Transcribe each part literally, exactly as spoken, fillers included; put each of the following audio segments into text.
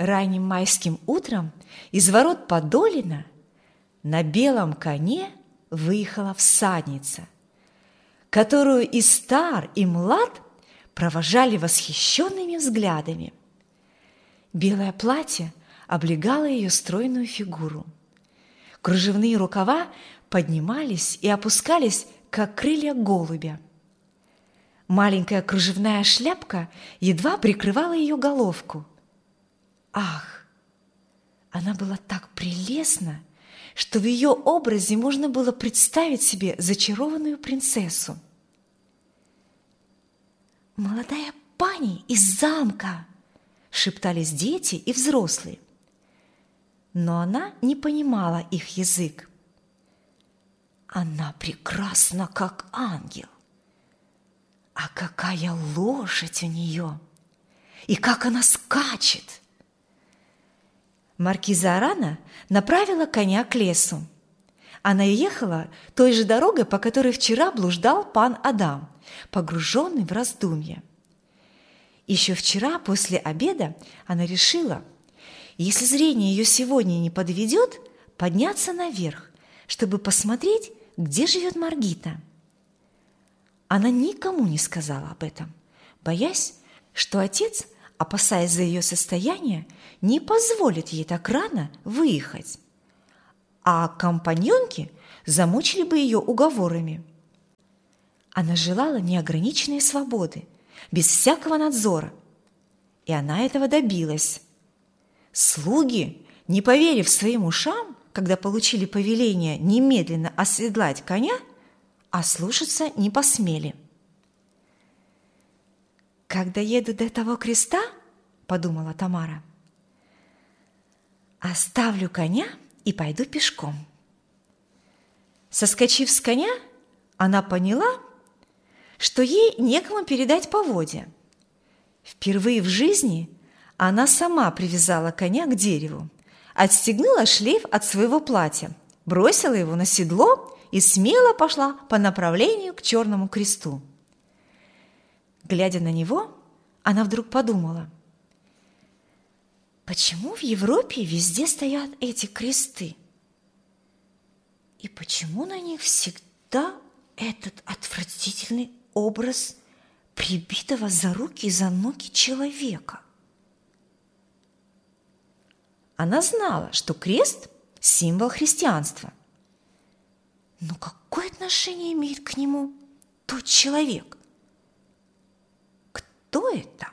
ранним майским утром из ворот Подолина на белом коне выехала всадница, которую и стар, и млад провожали восхищенными взглядами. Белое платье облегало ее стройную фигуру. Кружевные рукава поднимались и опускались, как крылья голубя. Маленькая кружевная шляпка едва прикрывала ее головку. Ах! Она была так прелестна, что в ее образе можно было представить себе зачарованную принцессу. «Молодая пани из замка!» – шептались дети и взрослые. Но она не понимала их язык. «Она прекрасна, как ангел! А какая лошадь у нее! И как она скачет!» Маркиза Арана направила коня к лесу. Она ехала той же дорогой, по которой вчера блуждал пан Адам, погруженный в раздумья. Еще вчера после обеда она решила, если зрение ее сегодня не подведет, подняться наверх, чтобы посмотреть, где живет Маргита. Она никому не сказала об этом, боясь, что отец, опасаясь за ее состояние, не позволит ей так рано выехать, а компаньонки замучили бы ее уговорами. Она желала неограниченной свободы, без всякого надзора, и она этого добилась. Слуги, не поверив своим ушам, когда получили повеление немедленно оседлать коня, ослушаться не посмели. «Когда еду до того креста, — подумала Тамара, — оставлю коня и пойду пешком». Соскочив с коня, она поняла, что ей некому передать поводья. Впервые в жизни она сама привязала коня к дереву, отстегнула шлейф от своего платья, бросила его на седло и смело пошла по направлению к Черному кресту. Глядя на него, она вдруг подумала: почему в Европе везде стоят эти кресты? И почему на них всегда этот отвратительный образ прибитого за руки и за ноги человека? Она знала, что крест – символ христианства. Но какое отношение имеет к нему тот человек? Кто это?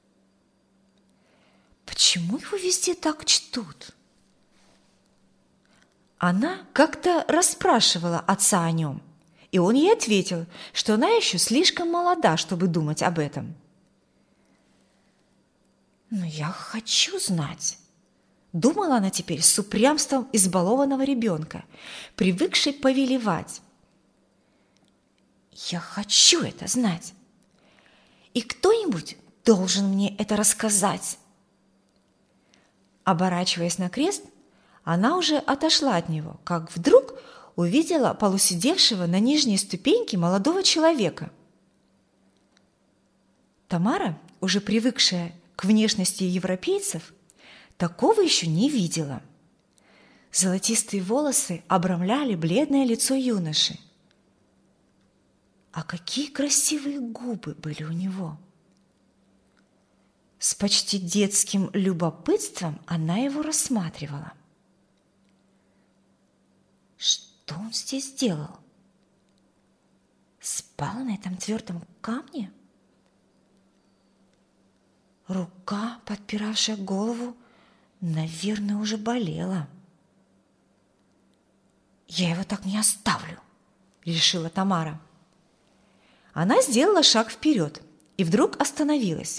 Почему его везде так чтут? Она как-то расспрашивала отца о нем, и он ей ответил, что она еще слишком молода, чтобы думать об этом. «Но я хочу знать», – думала она теперь с упрямством избалованного ребенка, привыкшей повелевать. «Я хочу это знать, и кто-нибудь должен мне это рассказать». Оборачиваясь на крест, она уже отошла от него, как вдруг увидела полусидевшего на нижней ступеньке молодого человека. Тамара, уже привыкшая к внешности европейцев, такого еще не видела. Золотистые волосы обрамляли бледное лицо юноши. А какие красивые губы были у него! С почти детским любопытством она его рассматривала. Что он здесь делал? Спал на этом твердом камне? Рука, подпиравшая голову, наверное, уже болела. «Я его так не оставлю», — решила Тамара. Она сделала шаг вперед и вдруг остановилась.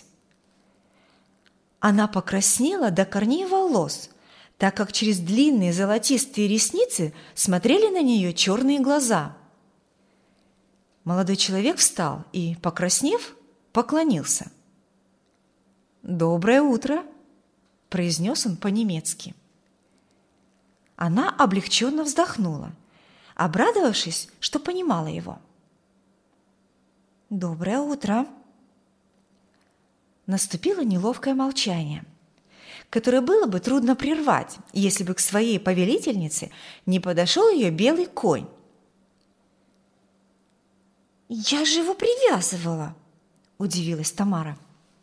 Она покраснела до корней волос, так как через длинные золотистые ресницы смотрели на нее черные глаза. Молодой человек встал и, покраснев, поклонился. «Доброе утро», – произнес он по-немецки. Она облегченно вздохнула, обрадовавшись, что понимала его. «Доброе утро». Наступило неловкое молчание. которое было бы трудно прервать, если бы к своей повелительнице не подошел ее белый конь. «Я же его привязывала!» – удивилась Тамара.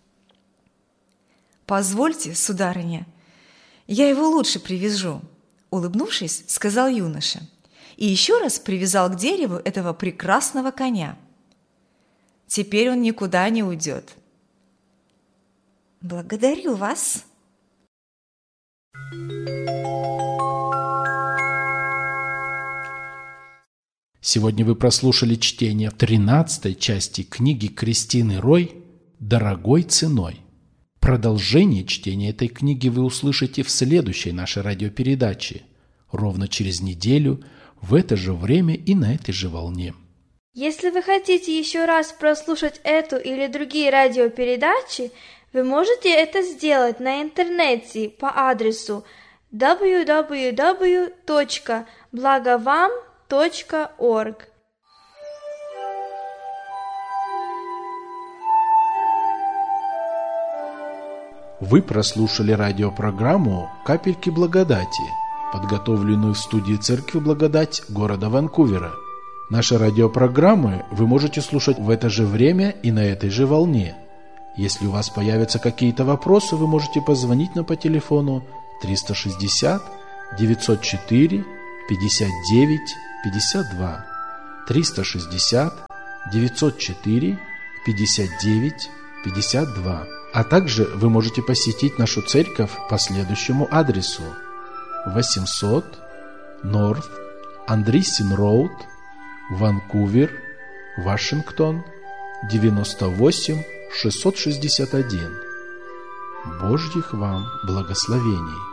«Позвольте, сударыня, я его лучше привяжу», – улыбнувшись, сказал юноша, и еще раз привязал к дереву этого прекрасного коня. «Теперь он никуда не уйдет». «Благодарю вас». Сегодня вы прослушали чтение тринадцатой части книги Кристины Рой «Дорогой ценой». Продолжение чтения этой книги вы услышите в следующей нашей радиопередаче, ровно через неделю, в это же время и на этой же волне. Если вы хотите еще раз прослушать эту или другие радиопередачи, вы можете это сделать на интернете по адресу дабл ю дабл ю дабл ю точка благовам точка орг. Вы прослушали радиопрограмму «Капельки благодати», подготовленную в студии Церкви Благодать города Ванкувера. Наши радиопрограммы вы можете слушать в это же время и на этой же волне. Если у вас появятся какие-то вопросы, вы можете позвонить нам по телефону триста шестьдесят девятьсот четыре пятьдесят девять пятьдесят два, триста шестьдесят девятьсот четыре пятьдесят девять пятьдесят два. А также вы можете посетить нашу церковь по следующему адресу: восемьсот North Andreessen Road, Ванкувер, Вашингтон, девяносто восемь шестьсот шестьдесят один. Божьих вам благословений!